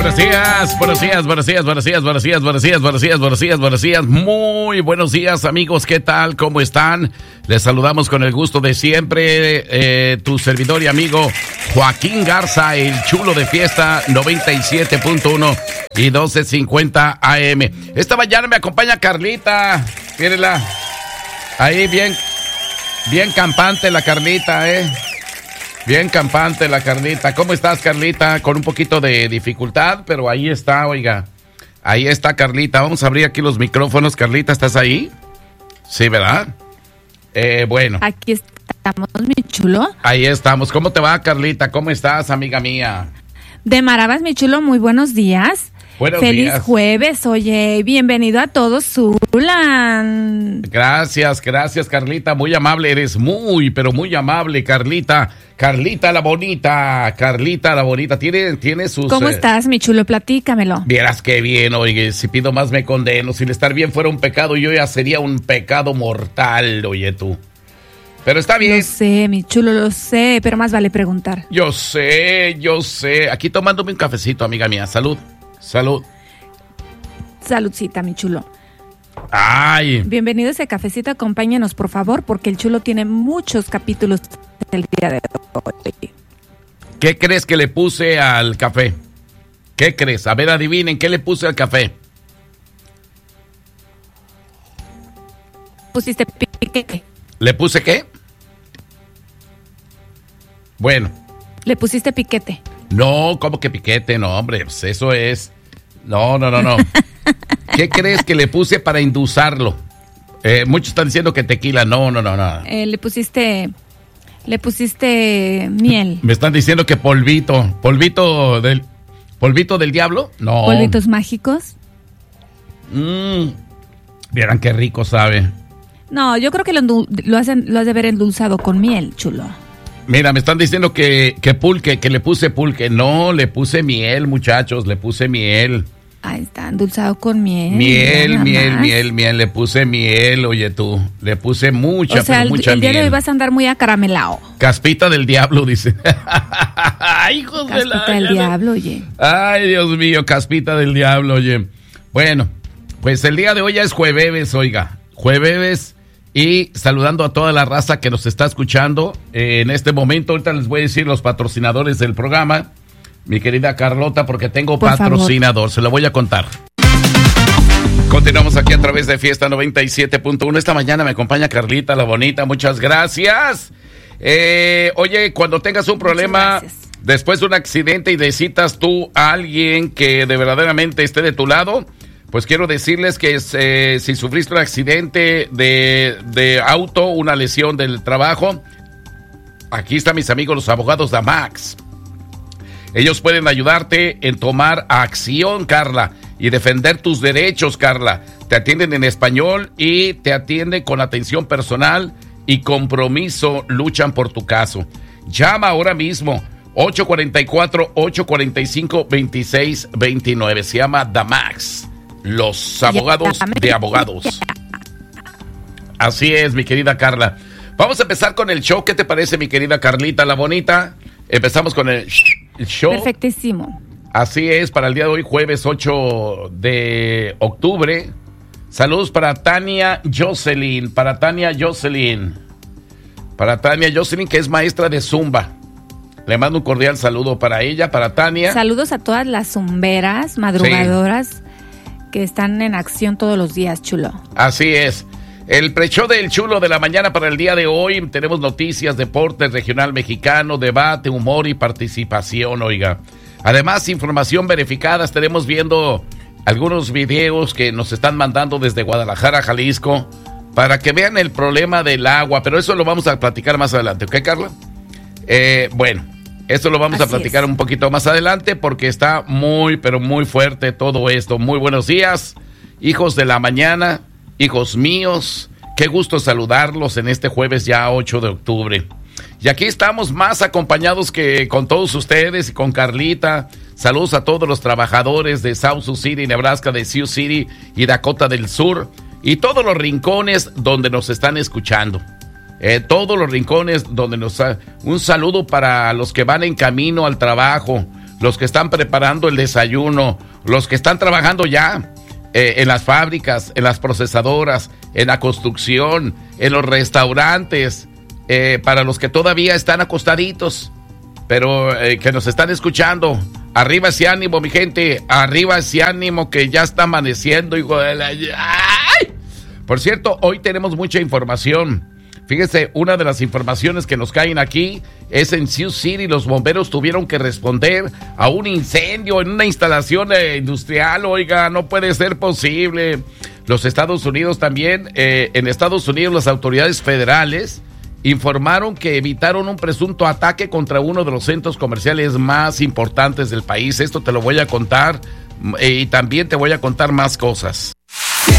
buenos días. Muy buenos días, amigos. ¿Qué tal? ¿Cómo están? Les saludamos con el gusto de siempre. Tu servidor y amigo Joaquín Garza, el chulo de fiesta, 97.1 y 1250 AM. Esta mañana me acompaña Carlita. Mírenla. Ahí bien campante la Carlita, Bien campante la Carlita. ¿Cómo estás, Carlita? Con un poquito de dificultad, pero ahí está, oiga. Ahí está, Carlita. Vamos a abrir aquí los micrófonos. Carlita, ¿estás ahí? Sí, ¿verdad? Bueno. Aquí estamos, mi chulo. Ahí estamos. ¿Cómo te va, Carlita? ¿Cómo estás, amiga mía? De maravas, mi chulo. Muy buenos días. Feliz jueves, oye, bienvenido a todos, Zulan. Gracias, Carlita, muy amable, eres pero muy amable, Carlita. Carlita la bonita, tiene sus... ¿Cómo estás, mi chulo? Platícamelo. Vieras qué bien, oye, si pido más me condeno, si el estar bien fuera un pecado, yo ya sería un pecado mortal, oye tú. Pero está bien. Lo sé, mi chulo, lo sé, pero más vale preguntar. Yo sé, aquí tomándome un cafecito, amiga mía, salud. Saludcita, mi chulo. Ay. Bienvenido a ese cafecito, acompáñanos, por favor, porque el chulo tiene muchos capítulos del día de hoy. ¿Qué crees que le puse al café? ¿Qué crees? A ver, adivinen, ¿qué le puse al café? Pusiste piquete. ¿Le puse qué? Bueno. Le pusiste piquete. No, ¿cómo que piquete? No, hombre, pues eso es... No. ¿Qué crees que le puse para endulzarlo? Muchos están diciendo que tequila. No. Le pusiste miel. Me están diciendo que polvito del diablo. No. ¿Polvitos mágicos? Vieran qué rico sabe. No, yo creo que lo has de haber endulzado con miel, chulo. Mira, me están diciendo que pulque, que le puse pulque. No, le puse miel, muchachos, le puse miel. Ahí está, endulzado con miel. Miel, le puse miel, oye tú. Le puse mucha, o sea, pero mucha miel. El día de hoy vas a andar muy acaramelado. Caspita del diablo, dice. Ay, hijos de la... Caspita del diablo, oye. Ay, Dios mío, caspita del diablo, oye. Bueno, pues el día de hoy ya es jueves, oiga. Jueves. Y saludando a toda la raza que nos está escuchando en este momento. Ahorita les voy a decir los patrocinadores del programa, mi querida Carlota, porque tengo patrocinador, se lo voy a contar. Continuamos aquí a través de Fiesta 97.1. Esta mañana me acompaña Carlita, la bonita, muchas gracias. Oye, cuando tengas un problema después de un accidente y necesitas tú a alguien que de verdaderamente esté de tu lado, pues quiero decirles que si sufriste un accidente de auto, una lesión del trabajo, aquí están mis amigos los abogados de Max. Ellos pueden ayudarte en tomar acción, Carla, y defender tus derechos, Carla. Te atienden en español y te atienden con atención personal y compromiso. Luchan por tu caso. Llama ahora mismo. 844-845-2629. Se llama Damax. Los abogados de abogados. Así es, mi querida Carla. Vamos a empezar con el show. ¿Qué te parece, mi querida Carlita, la bonita? Empezamos con el show. Perfectísimo. Así es, para el día de hoy, jueves 8 de octubre. Saludos para Tania Jocelyn. Para Tania Jocelyn, que es maestra de Zumba. Le mando un cordial saludo para ella, para Tania. Saludos a todas las zumberas, madrugadoras, que están en acción todos los días, chulo. Así es. El pre-show del chulo de la mañana para el día de hoy. Tenemos noticias, deportes, regional mexicano, debate, humor y participación, oiga. Además, información verificada. Estaremos viendo algunos videos que nos están mandando desde Guadalajara, Jalisco, para que vean el problema del agua. Pero eso lo vamos a platicar más adelante, ¿ok, Carla? Bueno, esto lo vamos a platicar un poquito más adelante porque está muy, pero muy fuerte todo esto. Muy buenos días, hijos de la mañana, hijos míos. Qué gusto saludarlos en este jueves ya 8 de octubre. Y aquí estamos más acompañados que con todos ustedes y con Carlita. Saludos a todos los trabajadores de South Sioux City, Nebraska, de Sioux City y Dakota del Sur. Y todos los rincones donde nos están escuchando. Todos los rincones donde un saludo para los que van en camino al trabajo. los que están preparando el desayuno, los que están trabajando ya en las fábricas, en las procesadoras, en la construcción, en los restaurantes, para los que todavía están acostaditos, pero que nos están escuchando. Arriba ese ánimo, mi gente, arriba ese ánimo que ya está amaneciendo, hijo de la... ¡Ay! Por cierto, hoy tenemos mucha información. Fíjese, una de las informaciones que nos caen aquí es en Sioux City. Los bomberos tuvieron que responder a un incendio en una instalación industrial. Oiga, no puede ser posible. Los Estados Unidos también, en Estados Unidos las autoridades federales informaron que evitaron un presunto ataque contra uno de los centros comerciales más importantes del país. Esto te lo voy a contar y también te voy a contar más cosas.